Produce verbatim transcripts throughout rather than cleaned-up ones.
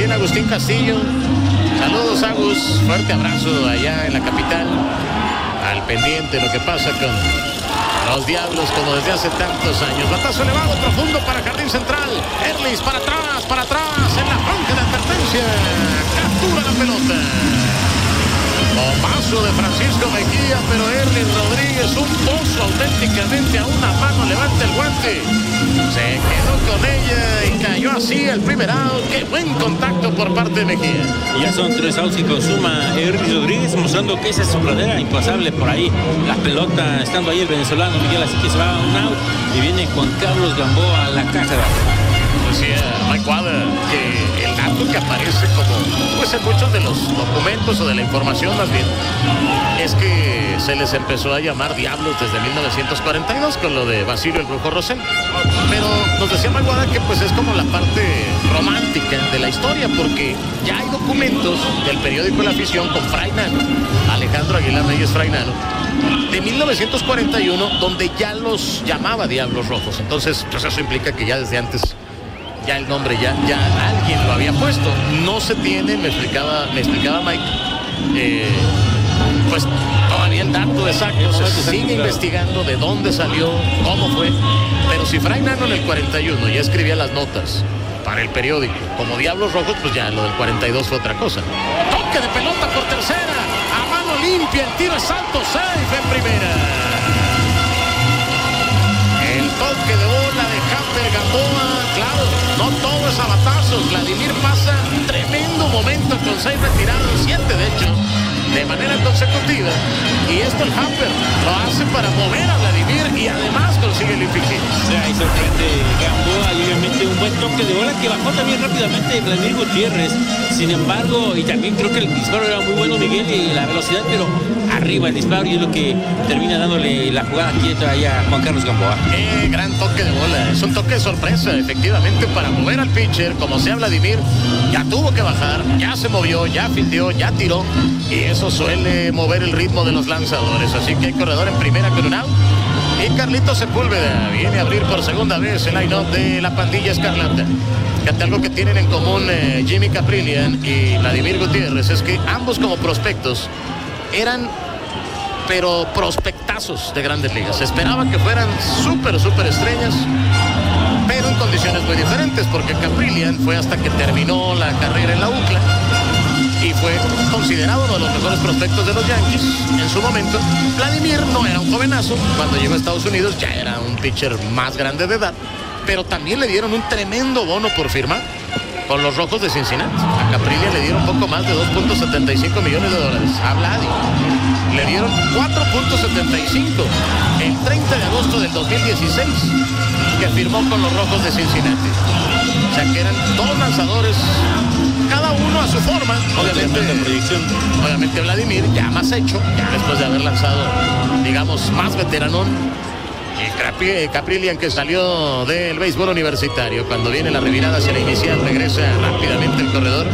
también Agustín Castillo. Saludos, Agus, fuerte abrazo allá en la capital. Al pendiente lo que pasa con los Diablos como desde hace tantos años. Batazo elevado profundo para Jardín Central. Erlis para atrás, para atrás, en la franja de advertencia. Captura la pelota. Bombazo de Francisco Mejía, pero Erlis Rodríguez, un pozo auténticamente a una mano, levanta el guante. Se quedó con ella y cayó así el primer out. Qué buen contacto por parte de Mejía. Ya son tres outs que consuma Erlis Rodríguez, mostrando que esa es su pradera impasable por ahí. La pelota, estando ahí el venezolano Miguel, así que se va a un out y viene Juan Carlos Gamboa a la caja. Decía Mike Wader que el dato que aparece como, pues en muchos de los documentos o de la información más bien, es que se les empezó a llamar Diablos desde mil novecientos cuarenta y dos con lo de Basilio el Brujo Rosell. Pero nos decía Mike Wader que pues es como la parte romántica de la historia, porque ya hay documentos del periódico La Afición con Fray Nano, Alejandro Aguilar Reyes Fray Nano, de mil novecientos cuarenta y uno, donde ya los llamaba Diablos Rojos. Entonces, pues eso implica que ya desde antes ya el nombre ya, ya alguien lo había puesto. No se tiene, me explicaba, me explicaba Mike, eh, pues todavía el dato exacto, se sigue investigando de dónde salió, cómo fue, pero si Fray Nano en el cuarenta y uno ya escribía las notas para el periódico como Diablos Rojos, pues ya lo del cuarenta y dos fue otra cosa. Toque de pelota por tercera, a mano limpia, el tiro es alto, safe en primera. El toque de bola de Hamper Gamboa, claro, no todo es a batazos. Vladimir pasa un tremendo momento con seis retirados, siete de hecho, de manera consecutiva. Y esto el Hamper lo hace para mover a Vladimir y además consigue el infligir. O sea, ahí sorprende Gamboa y obviamente un buen toque de bola que bajó también rápidamente Vladimir Gutiérrez. Sin embargo, y también creo que el disparo era muy bueno, Miguel, y la velocidad, pero arriba el disparo, y es lo que termina dándole la jugada quieta ahí a Juan Carlos Gamboa. Qué gran toque de bola, es un toque de sorpresa, efectivamente, para mover al pitcher, como sea Vladimir, ya tuvo que bajar, ya se movió, ya fildeó, ya tiró, y eso suele mover el ritmo de los lanzadores. Así que hay corredor en primera con un out, y Carlitos Sepúlveda viene a abrir por segunda vez el line-up de la pandilla escarlata. Fíjate, algo que tienen en común eh, Jimmy Caprillian y Vladimir Gutiérrez es que ambos como prospectos eran pero prospectazos de Grandes Ligas. Se esperaba que fueran súper, súper estrellas, pero en condiciones muy diferentes, porque Caprillian fue hasta que terminó la carrera en la U C L A y fue considerado uno de los mejores prospectos de los Yankees en su momento. Vladimir no era un jovenazo, cuando llegó a Estados Unidos ya era un pitcher más grande de edad, pero también le dieron un tremendo bono por firmar con los Rojos de Cincinnati. A Caprillian le dieron poco más de dos punto setenta y cinco millones de dólares. A Vladi le dieron cuatro punto setenta y cinco el treinta de agosto del dos mil dieciséis, que firmó con los Rojos de Cincinnati. O sea que eran dos lanzadores, cada uno a su forma. Obviamente, obviamente Vladimir ya más hecho, ya después de haber lanzado, digamos, más veteranón. Y Caprillian, que salió del béisbol universitario, cuando viene la revirada hacia la inicial, regresa rápidamente el corredor.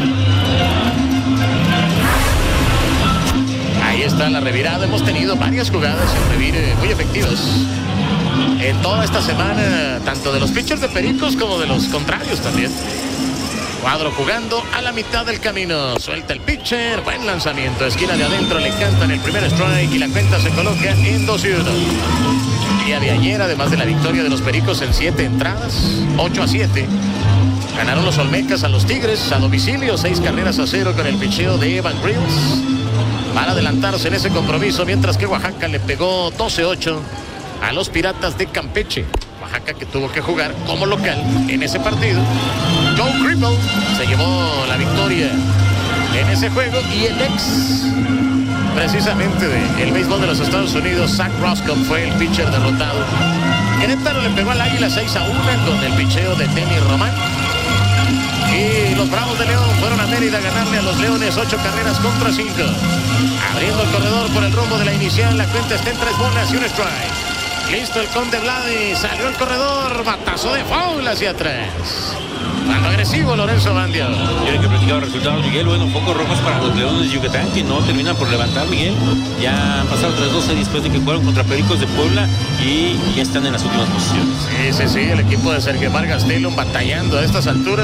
Ahí está la revirada. Hemos tenido varias jugadas en revire muy efectivas en toda esta semana, tanto de los pitchers de Pericos como de los contrarios también. Cuadro jugando a la mitad del camino, suelta el pitcher, buen lanzamiento, esquina de adentro, le cantan el primer strike y la cuenta se coloca en dos y uno. El día de ayer, además de la victoria de los Pericos en siete entradas, ocho a siete, ganaron los Olmecas a los Tigres a domicilio, seis carreras a cero con el picheo de Evan Grills para adelantarse en ese compromiso, mientras que Oaxaca le pegó doce ocho a los Piratas de Campeche. Oaxaca, que tuvo que jugar como local en ese partido. Joe Cripple se llevó la victoria en ese juego, y el ex precisamente del béisbol de los Estados Unidos, Zach Roscoe, fue el pitcher derrotado. Querétaro le pegó al Águila seis a uno con el picheo de Tenis Román. Y los Bravos de León fueron a Mérida a ganarle a los Leones ocho carreras contra cinco. Abriendo el corredor por el rumbo de la inicial, la cuenta está en tres bolas y un strike. Listo el Conde Vladi, salió el corredor, batazo de foul hacia atrás. Cuando agresivo Lorenzo Bandio. Tiene que platicar resultados, Miguel. Bueno, pocos rojos para los Leones de Yucatán, que no terminan por levantar, Miguel. Ya han pasado tres doce después de que jugaron contra Pericos de Puebla y ya están en las últimas posiciones. Sí, sí, sí, el equipo de Sergio Vargas Telum batallando a estas alturas.